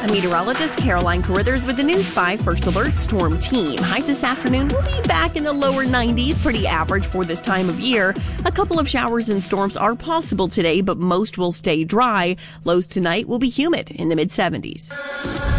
I'm meteorologist Caroline Carruthers with the News 5 First Alert Storm Team. Highs this afternoon will be back in the lower 90s, pretty average for this time of year. A couple of showers and storms are possible today, but most will stay dry. Lows tonight will be humid in the mid-70s.